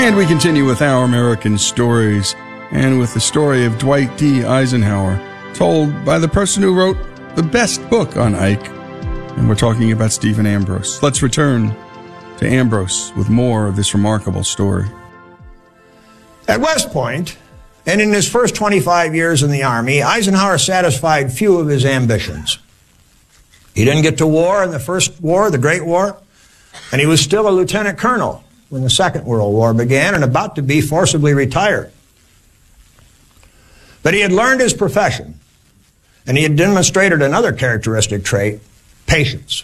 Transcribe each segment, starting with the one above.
And we continue with Our American Stories, and with the story of Dwight D. Eisenhower, told by the person who wrote the best book on Ike. And we're talking about Stephen Ambrose. Let's return to Ambrose with more of this remarkable story. At West Point, and in his first 25 years in the Army, Eisenhower satisfied few of his ambitions. He didn't get to war in the First War, the Great War, and he was still a lieutenant colonel when the Second World War began and about to be forcibly retired. But he had learned his profession, and he had demonstrated another characteristic trait, patience.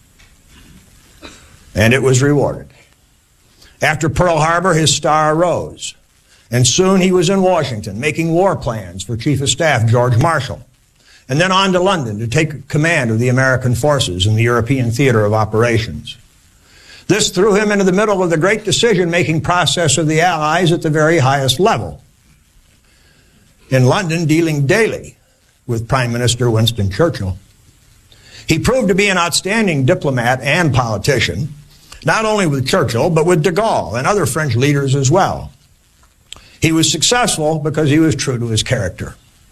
And it was rewarded. After Pearl Harbor, his star rose, and soon he was in Washington making war plans for Chief of Staff George Marshall, and then on to London to take command of the American forces in the European theater of operations. This threw him into the middle of the great decision-making process of the Allies at the very highest level. In London, dealing daily with Prime Minister Winston Churchill. He proved to be an outstanding diplomat and politician, not only with Churchill, but with de Gaulle and other French leaders as well. He was successful because he was true to his character.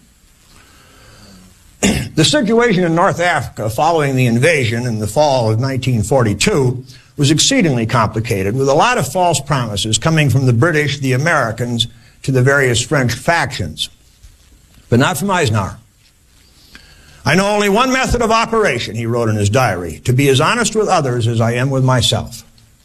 The situation in North Africa following the invasion in the fall of 1942 was exceedingly complicated, with a lot of false promises coming from the British, the Americans, to the various French factions. But not from Eisenhower. I know only one method of operation, he wrote in his diary, to be as honest with others as I am with myself.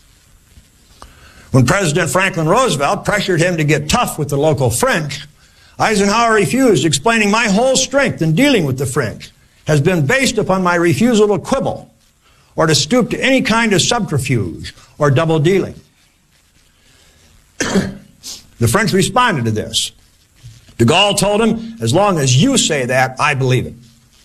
When President Franklin Roosevelt pressured him to get tough with the local French, Eisenhower refused, explaining, "My whole strength in dealing with the French has been based upon my refusal to quibble or to stoop to any kind of subterfuge or double dealing." The French responded to this. De Gaulle told him, "As long as you say that, I believe it."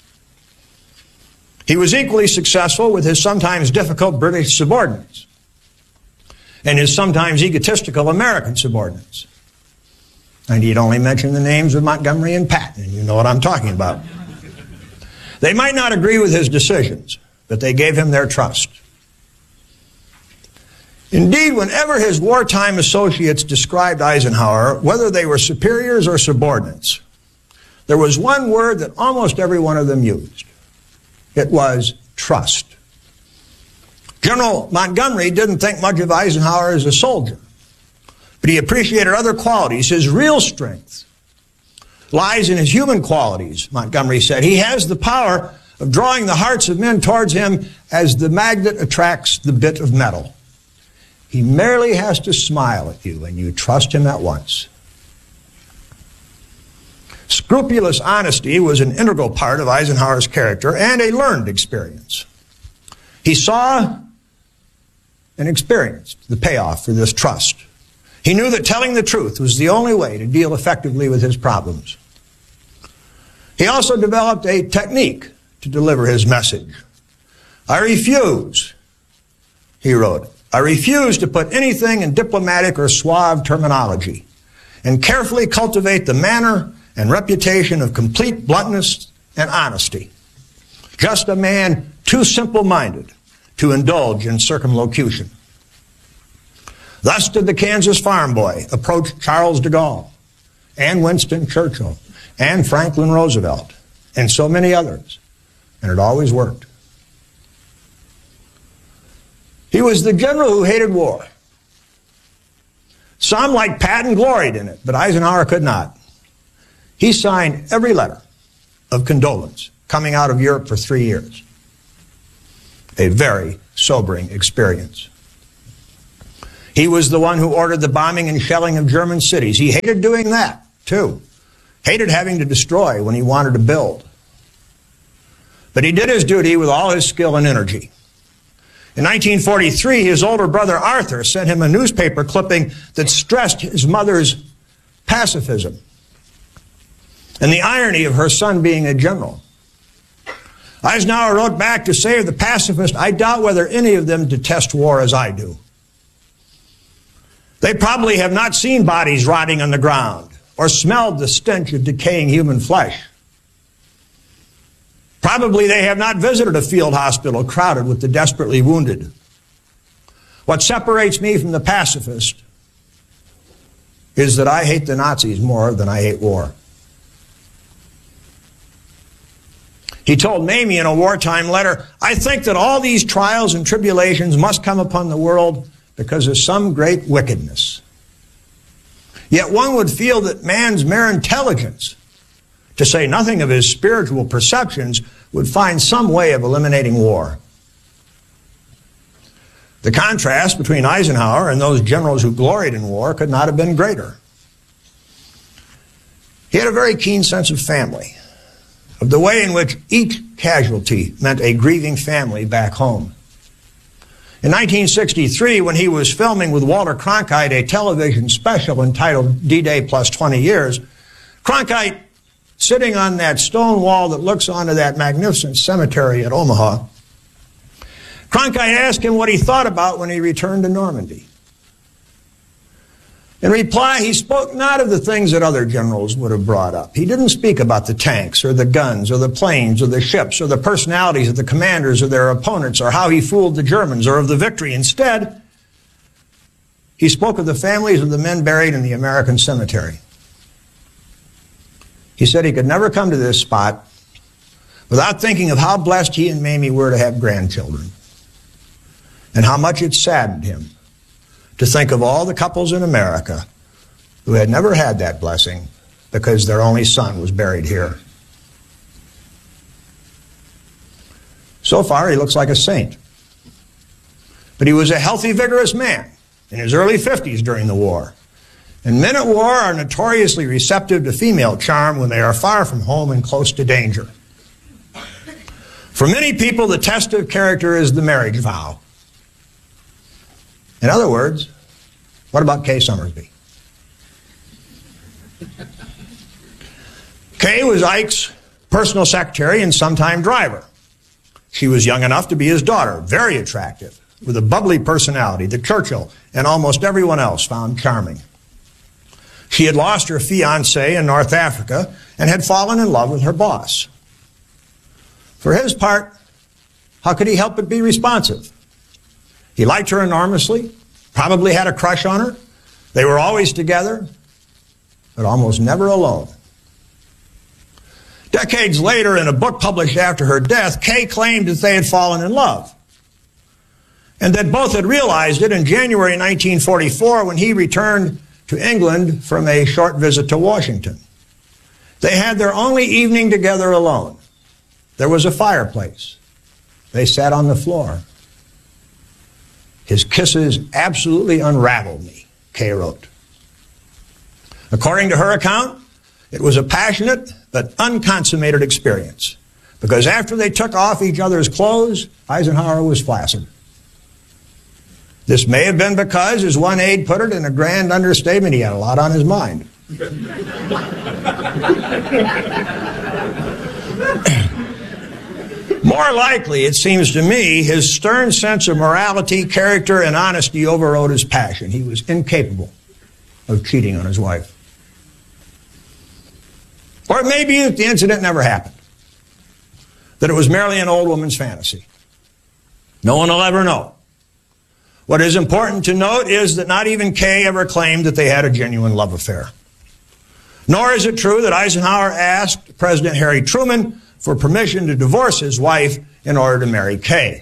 He was equally successful with his sometimes difficult British subordinates and his sometimes egotistical American subordinates. I need only mention the names of Montgomery and Patton, and you know what I'm talking about. They might not agree with his decisions, but they gave him their trust. Indeed, whenever his wartime associates described Eisenhower, whether they were superiors or subordinates, there was one word that almost every one of them used. It was trust. General Montgomery didn't think much of Eisenhower as a soldier, but he appreciated other qualities. His real strength lies in his human qualities, Montgomery said. He has the power of drawing the hearts of men towards him as the magnet attracts the bit of metal. He merely has to smile at you, and you trust him at once. Scrupulous honesty was an integral part of Eisenhower's character and a learned experience. He saw and experienced the payoff for this trust. He knew that telling the truth was the only way to deal effectively with his problems. He also developed a technique to deliver his message. "I refuse," he wrote, "I refuse to put anything in diplomatic or suave terminology and carefully cultivate the manner and reputation of complete bluntness and honesty. Just a man too simple-minded to indulge in circumlocution." Thus did the Kansas farm boy approach Charles de Gaulle and Winston Churchill and Franklin Roosevelt and so many others, and it always worked. He was the general who hated war. Some, like Patton, gloried in it, but Eisenhower could not. He signed every letter of condolence coming out of Europe for 3 years. A very sobering experience. He was the one who ordered the bombing and shelling of German cities. He hated doing that, too. Hated having to destroy when he wanted to build. But he did his duty with all his skill and energy. In 1943, his older brother Arthur sent him a newspaper clipping that stressed his mother's pacifism and the irony of her son being a general. Eisenhower wrote back to say of the pacifists, "I doubt whether any of them detest war as I do. They probably have not seen bodies rotting on the ground or smelled the stench of decaying human flesh. Probably they have not visited a field hospital crowded with the desperately wounded. What separates me from the pacifist is that I hate the Nazis more than I hate war. He told Mamie in a wartime letter, I think that all these trials and tribulations must come upon the world because of some great wickedness. Yet one would feel that man's mere intelligence, to say nothing of his spiritual perceptions, would find some way of eliminating war. The contrast between Eisenhower and those generals who gloried in war could not have been greater. He had a very keen sense of family, of the way in which each casualty meant a grieving family back home. In 1963, when he was filming with Walter Cronkite a television special entitled D-Day Plus 20 Years, Cronkite, sitting on that stone wall that looks onto that magnificent cemetery at Omaha, Cronkite asked him what he thought about when he returned to Normandy. In reply, he spoke not of the things that other generals would have brought up. He didn't speak about the tanks or the guns or the planes or the ships or the personalities of the commanders or their opponents or how he fooled the Germans or of the victory. Instead, he spoke of the families of the men buried in the American cemetery. He said he could never come to this spot without thinking of how blessed he and Mamie were to have grandchildren and how much it saddened him to think of all the couples in America who had never had that blessing because their only son was buried here. So far, he looks like a saint. But he was a healthy, vigorous man in his early 50s during the war. And men at war are notoriously receptive to female charm when they are far from home and close to danger. For many people, the test of character is the marriage vow. In other words, what about Kay Summersby? Kay was Ike's personal secretary and sometime driver. She was young enough to be his daughter, very attractive, with a bubbly personality that Churchill and almost everyone else found charming. She had lost her fiancé in North Africa and had fallen in love with her boss. For his part, how could he help but be responsive? He liked her enormously, probably had a crush on her. They were always together, but almost never alone. Decades later, in a book published after her death, Kay claimed that they had fallen in love, and that both had realized it in January 1944 when he returned to England from a short visit to Washington. They had their only evening together alone. There was a fireplace. They sat on the floor. His kisses absolutely unraveled me, Kay wrote. According to her account, it was a passionate but unconsummated experience, because after they took off each other's clothes, Eisenhower was flaccid. This may have been because, as one aide put it in a grand understatement, he had a lot on his mind. More likely, it seems to me, his stern sense of morality, character, and honesty overrode his passion. He was incapable of cheating on his wife. Or it may be that the incident never happened, that it was merely an old woman's fantasy. No one will ever know. What is important to note is that not even Kay ever claimed that they had a genuine love affair. Nor is it true that Eisenhower asked President Harry Truman for permission to divorce his wife in order to marry Kay,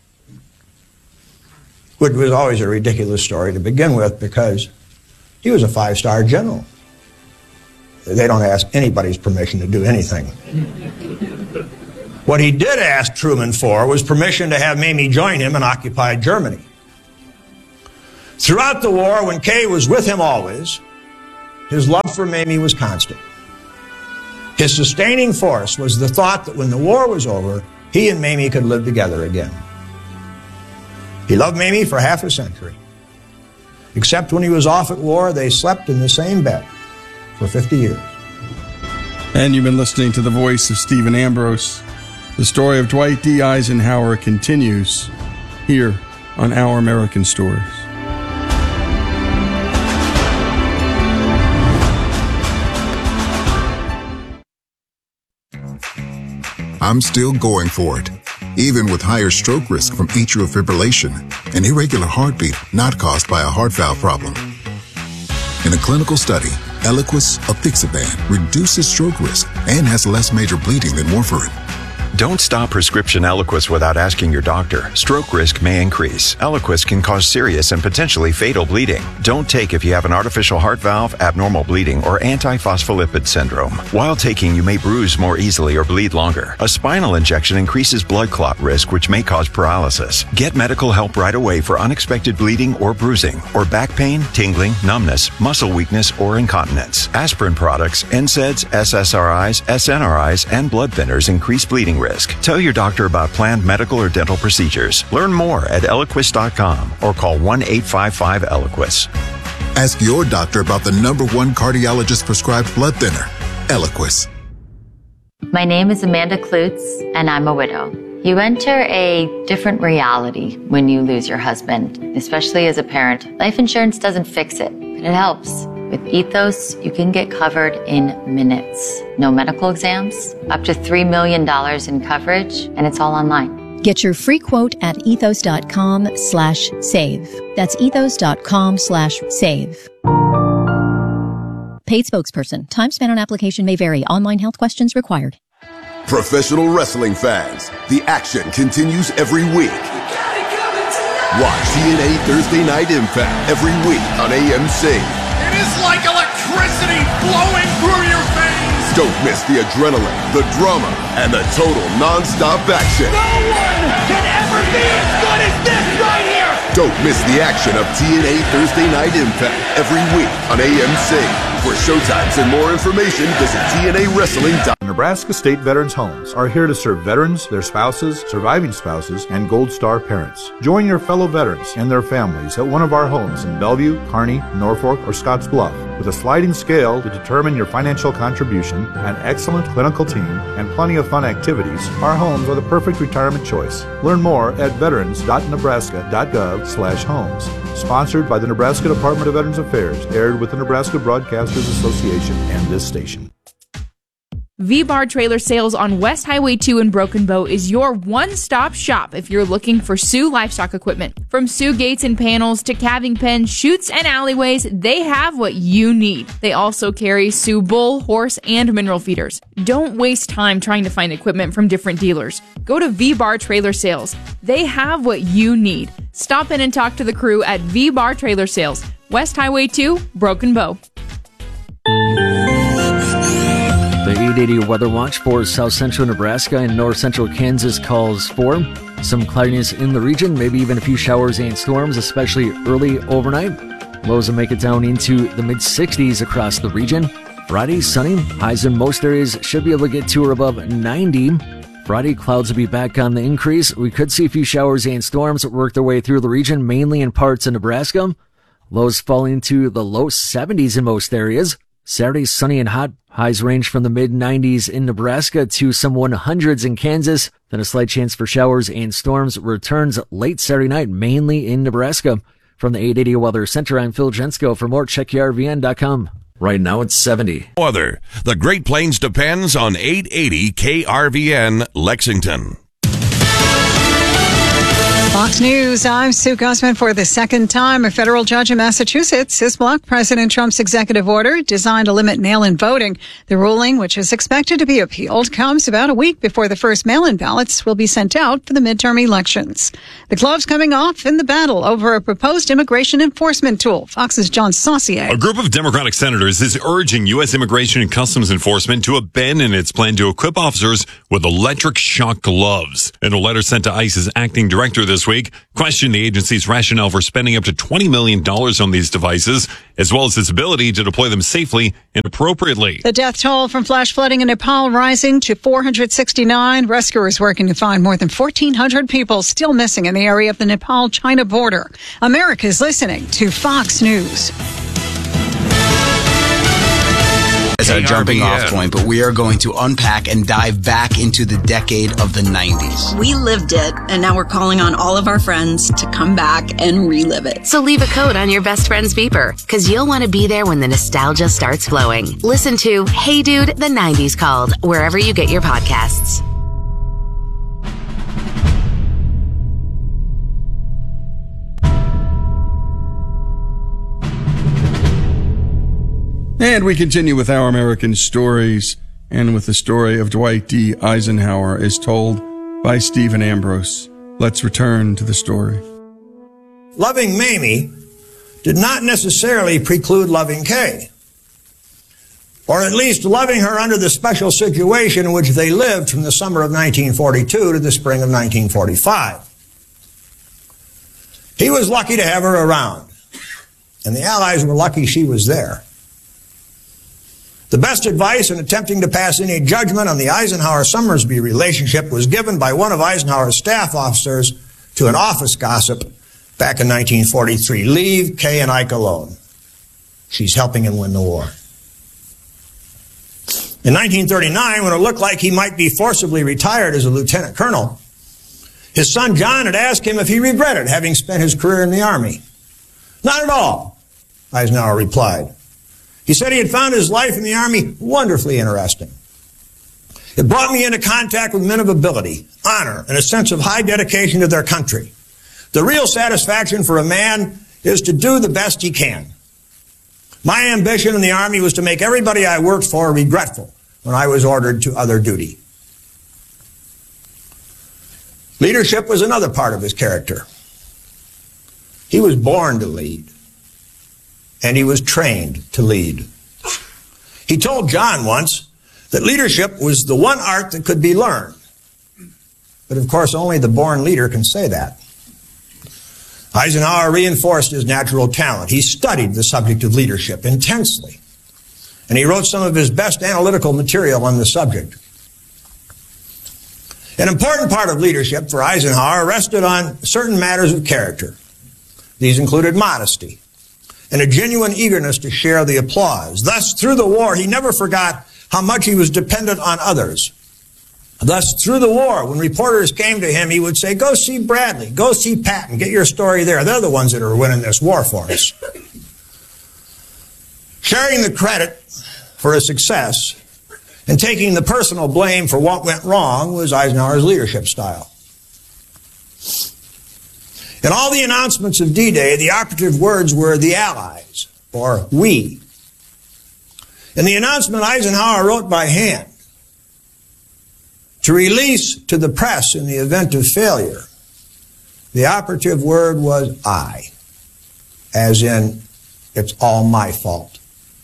which was always a ridiculous story to begin with because he was a five-star general. They don't ask anybody's permission to do anything. What he did ask Truman for was permission to have Mamie join him in occupied Germany. Throughout the war, when Kay was with him always, his love for Mamie was constant. His sustaining force was the thought that when the war was over, he and Mamie could live together again. He loved Mamie for half a century. Except when he was off at war, they slept in the same bed for 50 years. And you've been listening to the voice of Stephen Ambrose. The story of Dwight D. Eisenhower continues here on Our American Stories. I'm still going for it, even with higher stroke risk from atrial fibrillation, an irregular heartbeat not caused by a heart valve problem. In a clinical study, Eliquis apixaban reduces stroke risk and has less major bleeding than warfarin. Don't stop prescription Eliquis without asking your doctor. Stroke risk may increase. Eliquis can cause serious and potentially fatal bleeding. Don't take if you have an artificial heart valve, abnormal bleeding, or antiphospholipid syndrome. While taking, you may bruise more easily or bleed longer. A spinal injection increases blood clot risk, which may cause paralysis. Get medical help right away for unexpected bleeding or bruising, or back pain, tingling, numbness, muscle weakness, or incontinence. Aspirin products, NSAIDs, SSRIs, SNRIs, and blood thinners increase bleeding risk. Tell your doctor about planned medical or dental procedures. Learn more at Eliquis.com or call 1-855-ELIQUIS. Ask your doctor about the #1 cardiologist prescribed blood thinner, Eliquis. My name is Amanda Klutz, and I'm a widow. You enter a different reality when you lose your husband, especially as a parent. Life insurance doesn't fix it, but it helps. With Ethos, you can get covered in minutes. No medical exams, up to $3 million in coverage, and it's all online. Get your free quote at ethos.com/save. That's ethos.com/save. Paid spokesperson. Time spent on application may vary. Online health questions required. Professional wrestling fans, the action continues every week. Watch TNA Thursday Night Impact every week on AMC. It is like electricity flowing through your veins. Don't miss the adrenaline, the drama, and the total non-stop action. No one can ever be as good as this right here. Don't miss the action of TNA Thursday Night Impact every week on AMC. For showtimes and more information, visit TNAWrestling.com. Nebraska State Veterans Homes are here to serve veterans, their spouses, surviving spouses, and Gold Star parents. Join your fellow veterans and their families at one of our homes in Bellevue, Kearney, Norfolk, or Scotts Bluff. With a sliding scale to determine your financial contribution, an excellent clinical team, and plenty of fun activities, our homes are the perfect retirement choice. Learn more at veterans.nebraska.gov/homes. Sponsored by the Nebraska Department of Veterans Affairs, aired with the Nebraska Broadcasters Association and this station. V-Bar Trailer Sales on West Highway 2 in Broken Bow is your one-stop shop if you're looking for Sioux livestock equipment. From Sioux gates and panels to calving pens, chutes, and alleyways, they have what you need. They also carry Sioux bull, horse, and mineral feeders. Don't waste time trying to find equipment from different dealers. Go to V-Bar Trailer Sales. They have what you need. Stop in and talk to the crew at V-Bar Trailer Sales, West Highway 2, Broken Bow. The 880 Weather Watch for south central Nebraska and north central Kansas calls for some cloudiness in the region, maybe even a few showers and storms, especially early overnight. Lows will make it down into the mid-60s across the region. Friday, sunny. Highs in most areas should be able to get to or above 90. Friday, clouds will be back on the increase. We could see a few showers and storms work their way through the region, mainly in parts of Nebraska. Lows falling to the low 70s in most areas. Saturday, sunny and hot. Highs range from the mid-90s in Nebraska to some 100s in Kansas. Then a slight chance for showers and storms returns late Saturday night, mainly in Nebraska. From the 880 Weather Center, I'm Phil Jensko. For more, check KRVN.com. Right now, it's 70. Weather. The Great Plains depends on 880 KRVN Lexington. Fox News, I'm Sue Guzman. For the second time, a federal judge in Massachusetts has blocked President Trump's executive order designed to limit mail-in voting. The ruling, which is expected to be appealed, comes about a week before the first mail-in ballots will be sent out for the midterm elections. The gloves coming off in the battle over a proposed immigration enforcement tool. Fox's John Saucier. A group of Democratic senators is urging U.S. Immigration and Customs Enforcement to abandon its plan to equip officers with electric shock gloves. In a letter sent to ICE's acting director this week, questioned the agency's rationale for spending up to $20 million on these devices, as well as its ability to deploy them safely and appropriately. The death toll from flash flooding in Nepal rising to 469. Rescuers working to find more than 1,400 people still missing in the area of the Nepal-China border. America is listening to Fox News. As our jumping off point, but we are going to unpack and dive back into the decade of the 90s. We lived it, and now we're calling on all of our friends to come back and relive it. So leave a code on your best friend's beeper, because you'll want to be there when the nostalgia starts flowing. Listen to Hey Dude, the 90s Called, wherever you get your podcasts. And we continue with Our American Stories, and with the story of Dwight D. Eisenhower as told by Stephen Ambrose. Let's return to the story. Loving Mamie did not necessarily preclude loving Kay, or at least loving her under the special situation in which they lived from the summer of 1942 to the spring of 1945. He was lucky to have her around, and the Allies were lucky she was there. The best advice in attempting to pass any judgment on the Eisenhower-Summersby relationship was given by one of Eisenhower's staff officers to an office gossip back in 1943. Leave Kay and Ike alone. She's helping him win the war. In 1939, when it looked like he might be forcibly retired as a lieutenant colonel, his son John had asked him if he regretted having spent his career in the Army. Not at all, Eisenhower replied. He said he had found his life in the Army wonderfully interesting. It brought me into contact with men of ability, honor, and a sense of high dedication to their country. The real satisfaction for a man is to do the best he can. My ambition in the Army was to make everybody I worked for regretful when I was ordered to other duty. Leadership was another part of his character. He was born to lead, and he was trained to lead. He told John once that leadership was the one art that could be learned. But of course, only the born leader can say that. Eisenhower reinforced his natural talent. He studied the subject of leadership intensely, and he wrote some of his best analytical material on the subject. An important part of leadership for Eisenhower rested on certain matters of character. These included modesty and a genuine eagerness to share the applause. Thus, through the war, he never forgot how much he was dependent on others. Thus, through the war, when reporters came to him, he would say, go see Bradley, go see Patton, get your story there. They're the ones that are winning this war for us. Sharing the credit for his success and taking the personal blame for what went wrong was Eisenhower's leadership style. In all the announcements of D-Day, the operative words were the Allies, or we. In the announcement, Eisenhower wrote by hand, to release to the press in the event of failure, the operative word was I, as in, it's all my fault.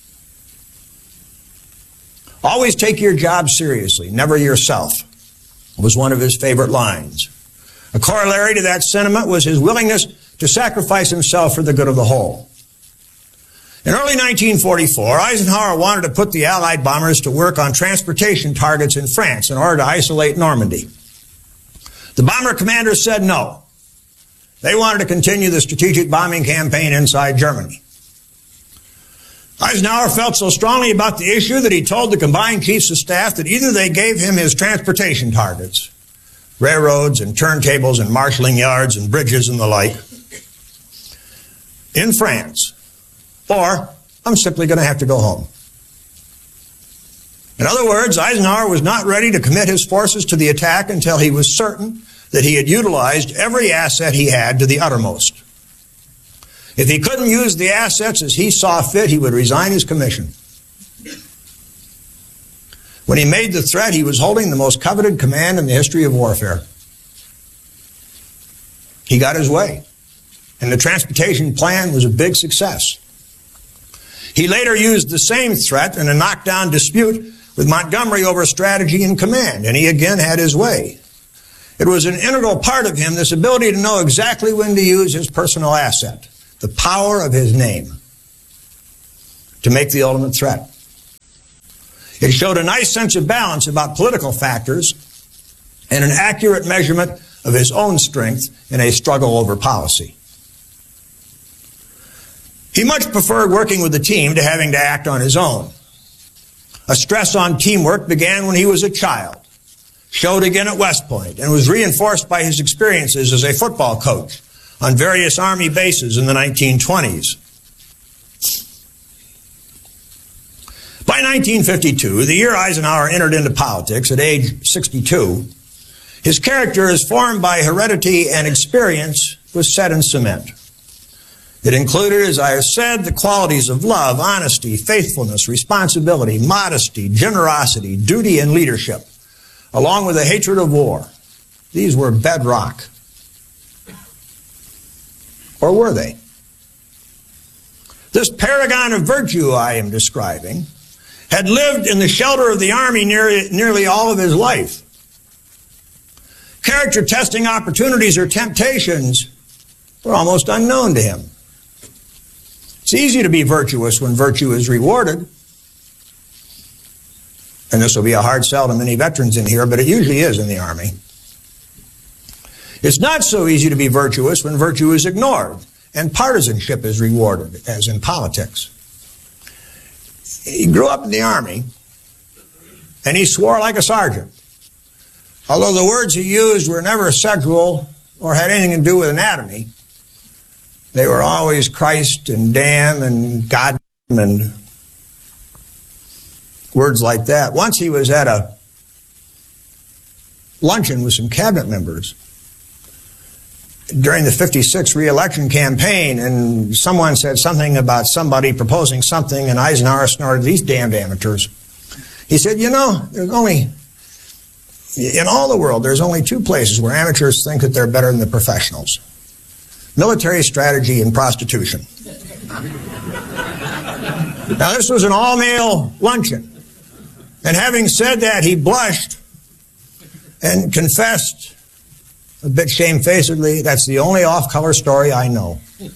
Always take your job seriously, never yourself, was one of his favorite lines. A corollary to that sentiment was his willingness to sacrifice himself for the good of the whole. In early 1944, Eisenhower wanted to put the Allied bombers to work on transportation targets in France in order to isolate Normandy. The bomber commanders said no. They wanted to continue the strategic bombing campaign inside Germany. Eisenhower felt so strongly about the issue that he told the combined chiefs of staff that either they gave him his transportation targets, railroads and turntables and marshalling yards and bridges and the like, in France, or I'm simply going to have to go home. In other words, Eisenhower was not ready to commit his forces to the attack until he was certain that he had utilized every asset he had to the uttermost. If he couldn't use the assets as he saw fit, he would resign his commission. When he made the threat, he was holding the most coveted command in the history of warfare. He got his way, and the transportation plan was a big success. He later used the same threat in a knockdown dispute with Montgomery over strategy and command, and he again had his way. It was an integral part of him, this ability to know exactly when to use his personal asset, the power of his name, to make the ultimate threat. It showed a nice sense of balance about political factors and an accurate measurement of his own strength in a struggle over policy. He much preferred working with a team to having to act on his own. A stress on teamwork began when he was a child, showed again at West Point, and was reinforced by his experiences as a football coach on various Army bases in the 1920s. By 1952, the year Eisenhower entered into politics at age 62, his character, as formed by heredity and experience, was set in cement. It included, as I have said, the qualities of love, honesty, faithfulness, responsibility, modesty, generosity, duty, and leadership, along with a hatred of war. These were bedrock. Or were they? This paragon of virtue I am describing had lived in the shelter of the Army nearly all of his life. Character testing opportunities or temptations were almost unknown to him. It's easy to be virtuous when virtue is rewarded. And this will be a hard sell to many veterans in here, but it usually is in the Army. It's not so easy to be virtuous when virtue is ignored and partisanship is rewarded, as in politics. He grew up in the Army, and he swore like a sergeant. Although the words he used were never sexual or had anything to do with anatomy, they were always Christ and damn and God and words like that. Once he was at a luncheon with some cabinet members during the 56 re-election campaign, and someone said something about somebody proposing something, and Eisenhower snorted, "These damned amateurs." He said, "You know, there's only, in all the world, there's only two places where amateurs think that they're better than the professionals: military strategy and prostitution." Now, this was an all-male luncheon. And having said that, he blushed and confessed, a bit shamefacedly, "That's the only off-color story I know."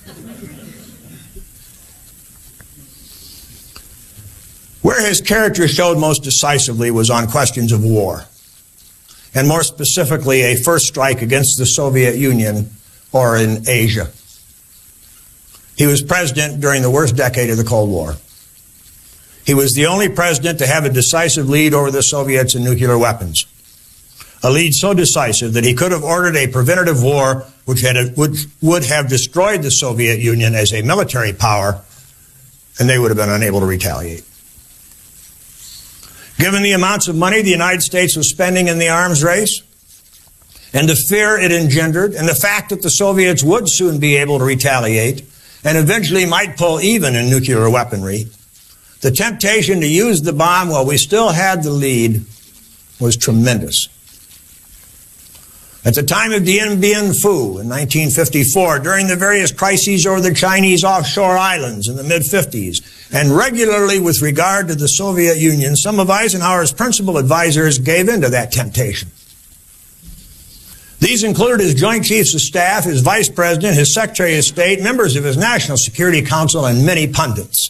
Where his character showed most decisively was on questions of war, and more specifically, a first strike against the Soviet Union or in Asia. He was president during the worst decade of the Cold War. He was the only president to have a decisive lead over the Soviets in nuclear weapons. A lead so decisive that he could have ordered a preventative war which would have destroyed the Soviet Union as a military power, and they would have been unable to retaliate. Given the amounts of money the United States was spending in the arms race, and the fear it engendered, and the fact that the Soviets would soon be able to retaliate, and eventually might pull even in nuclear weaponry, the temptation to use the bomb while we still had the lead was tremendous. At the time of Dien Bien Phu in 1954, during the various crises over the Chinese offshore islands in the mid-50s, and regularly with regard to the Soviet Union, some of Eisenhower's principal advisors gave in to that temptation. These included his Joint Chiefs of Staff, his Vice President, his Secretary of State, members of his National Security Council, and many pundits.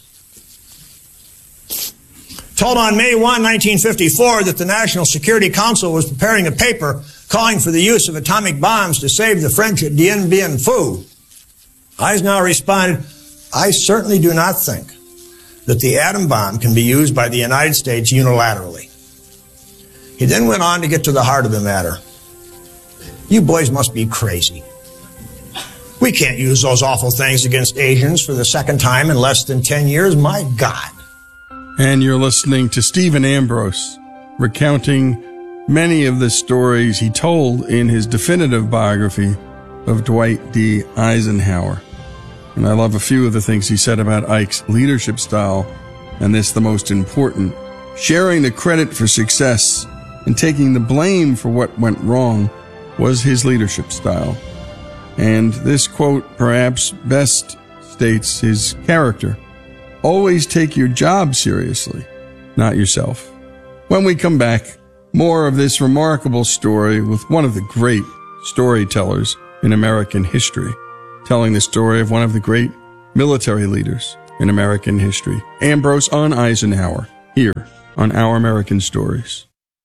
Told on May 1, 1954, that the National Security Council was preparing a paper calling for the use of atomic bombs to save the French at Dien Bien Phu, Eisenhower responded, "I certainly do not think that the atom bomb can be used by the United States unilaterally." He then went on to get to the heart of the matter. "You boys must be crazy. We can't use those awful things against Asians for the second time in less than 10 years. My God." And you're listening to Stephen Ambrose recounting many of the stories he told in his definitive biography of Dwight D. Eisenhower. And I love a few of the things he said about Ike's leadership style, and this the most important: sharing the credit for success and taking the blame for what went wrong was his leadership style. And this quote perhaps best states his character: always take your job seriously, not yourself. When we come back, more of this remarkable story with one of the great storytellers in American history, telling the story of one of the great military leaders in American history. Ambrose on Eisenhower, here on Our American Stories.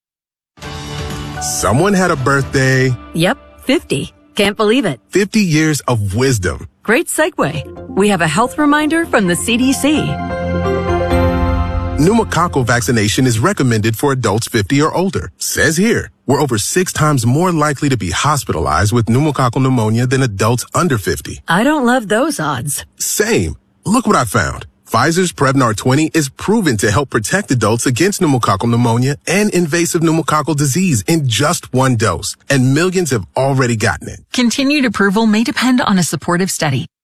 Someone had a birthday. Yep, 50. Can't believe it. 50 years of wisdom. Great segue. We have a health reminder from the CDC. Pneumococcal vaccination is recommended for adults 50 or older. Says here, we're over 6 times more likely to be hospitalized with pneumococcal pneumonia than adults under 50. I don't love those odds. Same. Look what I found. Pfizer's Prevnar 20 is proven to help protect adults against pneumococcal pneumonia and invasive pneumococcal disease in just 1 dose, and millions have already gotten it. Continued approval may depend on a supportive study.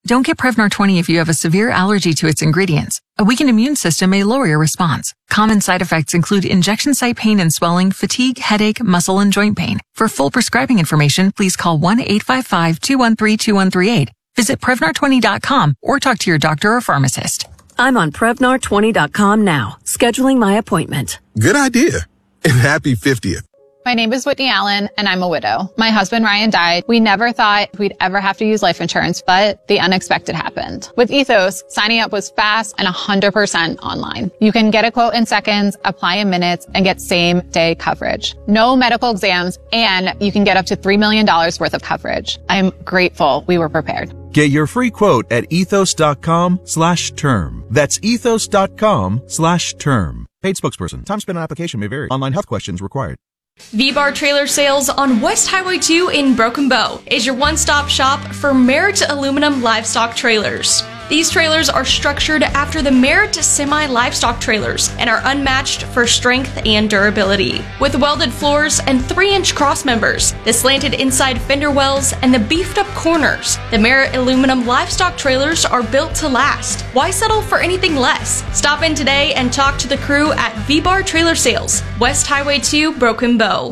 Don't get Prevnar 20 if you have a severe allergy to its ingredients. A weakened immune system may lower your response. Common side effects include injection site pain and swelling, fatigue, headache, muscle, and joint pain. For full prescribing information, please call 1-855-213-2138. Visit Prevnar20.com or talk to your doctor or pharmacist. I'm on Prevnar20.com now, scheduling my appointment. Good idea. And happy 50th. My name is Whitney Allen, and I'm a widow. My husband, Ryan, died. We never thought we'd ever have to use life insurance, but the unexpected happened. With Ethos, signing up was fast and 100% online. You can get a quote in seconds, apply in minutes, and get same-day coverage. No medical exams, and you can get up to $3 million worth of coverage. I'm grateful we were prepared. Get your free quote at ethos.com/term. That's ethos.com/term. Paid spokesperson. Time spent on application may vary. Online health questions required. V-Bar Trailer Sales on West Highway 2 in Broken Bow is your one-stop shop for Merit aluminum livestock trailers. These trailers are structured after the Merit semi-livestock trailers and are unmatched for strength and durability. With welded floors and 3-inch cross members, the slanted inside fender wells, and the beefed-up corners, the Merit aluminum livestock trailers are built to last. Why settle for anything less? Stop in today and talk to the crew at V-Bar Trailer Sales, West Highway 2, Broken Bow.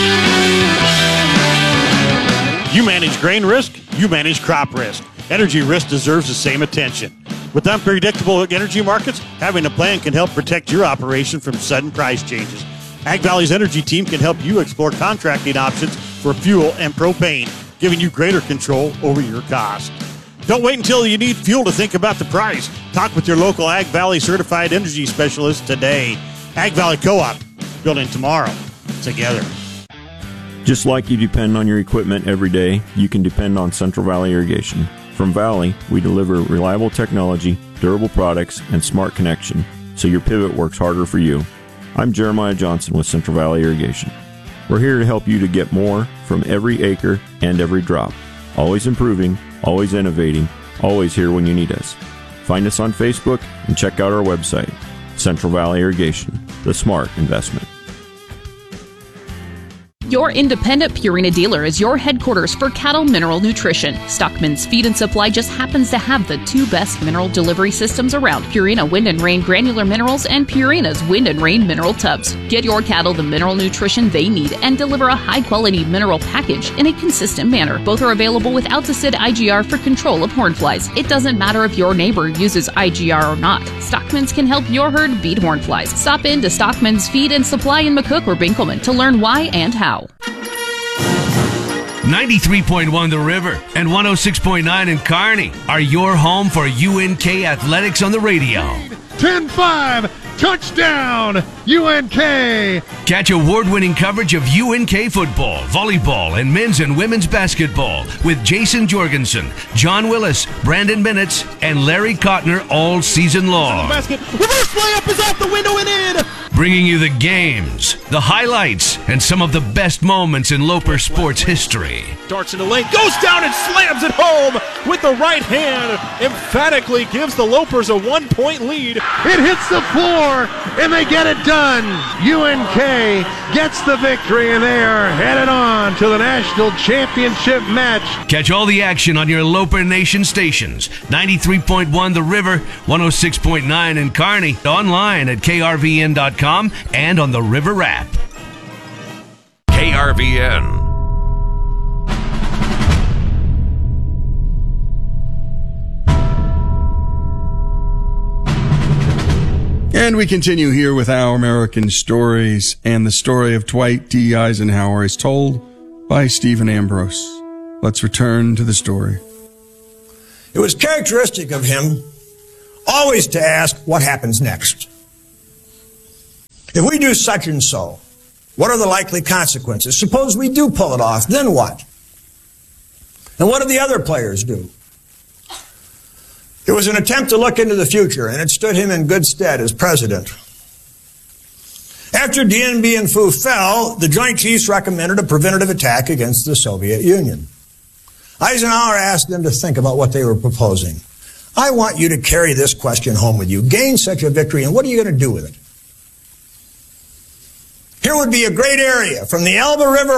You manage grain risk, you manage crop risk. Energy risk deserves the same attention. With unpredictable energy markets, having a plan can help protect your operation from sudden price changes. Ag Valley's energy team can help you explore contracting options for fuel and propane, giving you greater control over your cost. Don't wait until you need fuel to think about the price. Talk with your local Ag Valley certified energy specialist today. Ag Valley Co-op, building tomorrow together. Just like you depend on your equipment every day, you can depend on Central Valley Irrigation. From Valley, we deliver reliable technology, durable products, and smart connection, so your pivot works harder for you. I'm Jeremiah Johnson with Central Valley Irrigation. We're here to help you to get more from every acre and every drop. Always improving, always innovating, always here when you need us. Find us on Facebook and check out our website, Central Valley Irrigation, the smart investment. Your independent Purina dealer is your headquarters for cattle mineral nutrition. Stockman's Feed and Supply just happens to have the two best mineral delivery systems around, Purina Wind and Rain Granular Minerals and Purina's Wind and Rain Mineral Tubs. Get your cattle the mineral nutrition they need and deliver a high-quality mineral package in a consistent manner. Both are available with Alticid IGR for control of hornflies. It doesn't matter if your neighbor uses IGR or not. Stockman's can help your herd beat hornflies. Stop in to Stockman's Feed and Supply in McCook or Binkelman to learn why and how. 93.1 The River and 106.9 in Kearney are your home for UNK Athletics on the radio. 10-5, touchdown, UNK! Catch award-winning coverage of UNK football, volleyball, and men's and women's basketball with Jason Jorgensen, John Willis, Brandon Bennett, and Larry Kottner all season long. Basket, reverse layup is out the window and in! Bringing you the games, the highlights, and some of the best moments in Loper sports history. Darts in the lane, goes down and slams it home with the right hand. Emphatically gives the Lopers a 1-point lead. It hits the floor, and they get it done. UNK gets the victory, and they are headed on to the national championship match. Catch all the action on your Loper Nation stations. 93.1 The River, 106.9 in Kearney, online at krvn.com and on the River app. KRVN. And we continue here with Our American Stories, and the story of Dwight D. Eisenhower is told by Stephen Ambrose. Let's return to the story. It was characteristic of him always to ask, what happens next? If we do such and so, what are the likely consequences? Suppose we do pull it off, then what? And what do the other players do? It was an attempt to look into the future, and it stood him in good stead as president. After Dien Bien Phu fell, the Joint Chiefs recommended a preventative attack against the Soviet Union. Eisenhower asked them to think about what they were proposing. I want you to carry this question home with you. Gain such a victory, and what are you going to do with it? Here would be a great area from the Elbe River